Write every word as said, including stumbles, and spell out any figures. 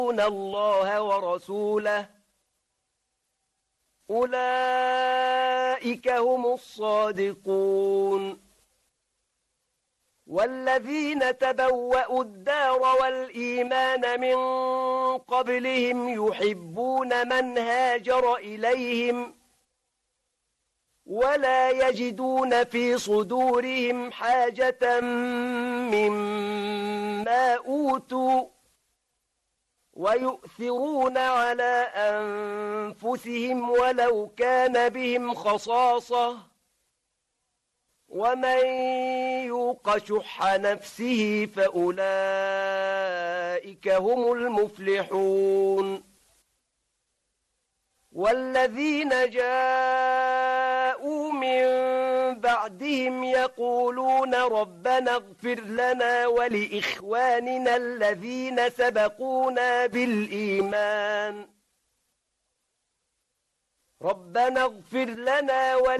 الله ورسوله أولئك هم الصادقون والذين تبوأوا الدار والإيمان من قبلهم يحبون من هاجر إليهم ولا يجدون في صدورهم حاجة مما أوتوا ويؤثرون على أنفسهم ولو كان بهم خصاصة ومن يوق شح نفسه فأولئك هم المفلحون والذين جاءوا من بعدهم يقولون ربنا اغفر لنا ولإخواننا الذين سبقونا بالإيمان ربنا اغفر لنا ولإخواننا